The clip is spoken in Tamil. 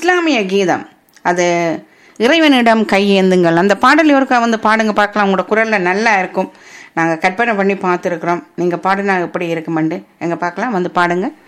இஸ்லாமிய கீதம். அது இறைவனிடம் கையேந்துங்கள். அந்த பாடல் ஒருக்கா வந்து பாடுங்க பார்க்கலாம். உங்களோட குரலில் நல்லா இருக்கும். நாங்கள் கற்பனை பண்ணி பார்த்துருக்குறோம். நீங்கள் பாடுனா எப்படி இருக்குமெண்டு எங்கே பார்க்கலாம், வந்து பாடுங்க.